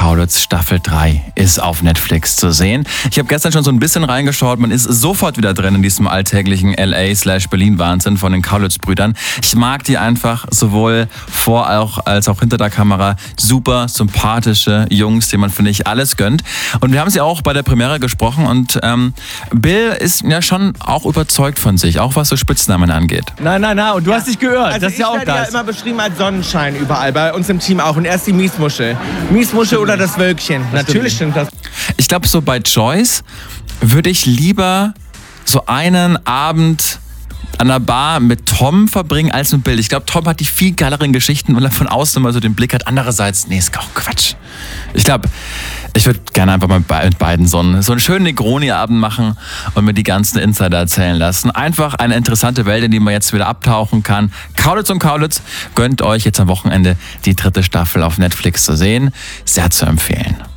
Kaulitz Staffel 3 ist auf Netflix zu sehen. Ich habe gestern schon so ein bisschen reingeschaut. Man ist sofort wieder drin in diesem alltäglichen LA/Berlin-Wahnsinn von den Kaulitz-Brüdern. Ich mag die einfach sowohl vor als auch hinter der Kamera. Super sympathische Jungs, denen man, finde ich, alles gönnt. Und wir haben sie auch bei der Premiere gesprochen und Bill ist ja schon auch überzeugt von sich, auch was so Spitznamen angeht. Nein, und du hast dich geirrt. Also das ist ja auch ich werde ja das. immer beschrieben als Sonnenschein überall, bei uns im Team auch. Und er ist die Miesmuschel. Miesmuschel oder das Wölkchen. Natürlich stimmt das. Ich glaube, so bei Joyce würde ich lieber so einen Abend an der Bar mit Tom verbringen als mit Bill. Ich glaube, Tom hat die viel geileren Geschichten, weil er von außen immer so den Blick hat. Andererseits, nee, ist auch Quatsch. Ich glaube, ich würde gerne einfach mal mit beiden so einen schönen Negroni-Abend machen und mir die ganzen Insider erzählen lassen. Einfach eine interessante Welt, in die man jetzt wieder abtauchen kann. Kaulitz und Kaulitz gönnt euch jetzt am Wochenende die 3. Staffel auf Netflix zu sehen. Sehr zu empfehlen.